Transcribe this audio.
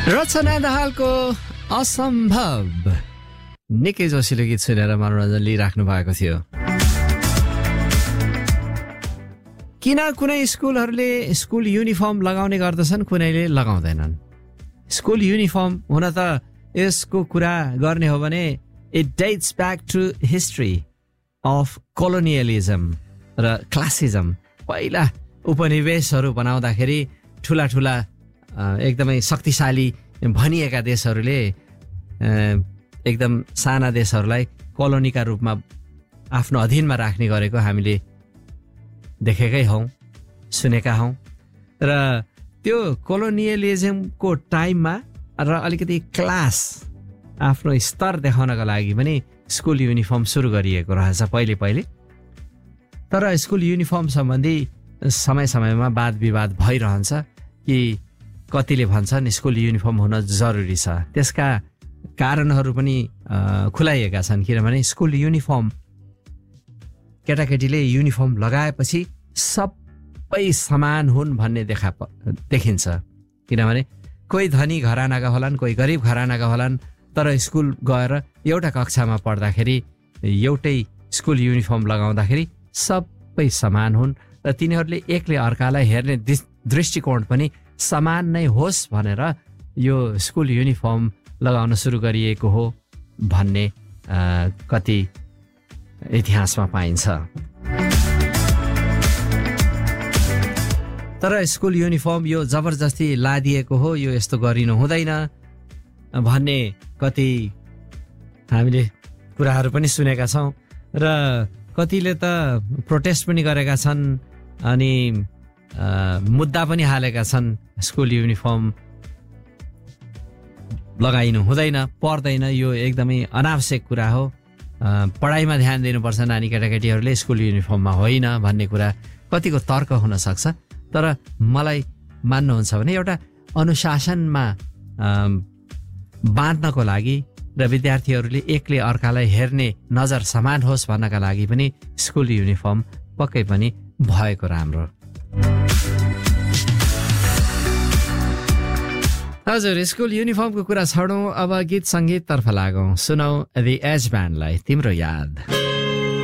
रचना दाहालको असम्भव निकै जोसिलो गीत सुनेर मनोरञ्जन लिइराख्नु भएको थियो। किन कुनै स्कुलहरूले स्कुल युनिफर्म लगाउने गर्दछन्, कुनैले लगाउँदैनन्। स्कुल युनिफर्म हुन त यसको कुरा गर्ने हो भने it dates back to history of colonialism र क्लासिजम। पहिला उपनिवेशहरू बनाउँदाखेरि ठुला ठुला एकदमै शक्तिशाली भनिएका देशहरूले एकदम साना देशहरूलाई कोलोनीका रूपमा आफ्नो अधीनमा राख्ने गरेको हामीले देखेकै हौँ, सुनेका हौँ। र त्यो कोलोनियलिजमको टाइममा र अलिकति क्लास आफ्नो स्तर देखाउनका लागि पनि स्कुल युनिफर्म सुरु गरिएको रहेछ पहिले। तर स्कुल युनिफर्म सम्बन्धी समय समयमा वाद विवाद भइरहन्छ कि कतिले भन्छन् स्कुल युनिफर्म हुन जरुरी छ। त्यसका कारणहरू पनि खुलाइएका छन्, किनभने स्कुल युनिफर्म केटाकेटीले युनिफर्म लगाएपछि सबै समान हुन् भन्ने देखिन्छ। किनभने कोही धनी घरानाका होलान्, कोही गरिब घरानाका होलान्, तर स्कुल गएर एउटा कक्षामा पढ्दाखेरि एउटै स्कुल युनिफर्म लगाउँदाखेरि सबै समान हुन् र तिनीहरूले एकले अर्कालाई हेर्ने दृष्टिकोण पनि समान नै होस् भनेर यो स्कुल युनिफर्म लगाउन सुरु गरिएको हो भन्ने कति इतिहासमा पाइन्छ। तर स्कुल युनिफर्म यो जबरजस्ती लादिएको हो, यो यस्तो गरिनु हुँदैन भन्ने कति हामीले कुराहरू पनि सुनेका छौँ र कतिले त प्रोटेस्ट पनि गरेका छन् अनि मुद्दा पनि हालेका छन्। स्कुल युनिफर्म लगाइनु हुँदैन, पर्दैन, यो एकदमै अनावश्यक कुरा हो, पढाइमा ध्यान दिनुपर्छ नानी केटाकेटीहरूले, स्कुल युनिफर्ममा होइन भन्ने कुरा कतिको तर्क हुन सक्छ। तर मलाई मान्नुहुन्छ भने एउटा अनुशासनमा बाँध्नको लागि र विद्यार्थीहरूले एकले अर्कालाई हेर्ने नजर समान होस् भन्नका लागि पनि स्कुल युनिफर्म पक्कै पनि भएको राम्रो। हजुर, स्कुल युनिफर्मको कुरा छोडौँ, अब गीत सङ्गीत तर्फ लागौँ। सुनौ दि एज ब्यान्डलाई तिम्रो याद।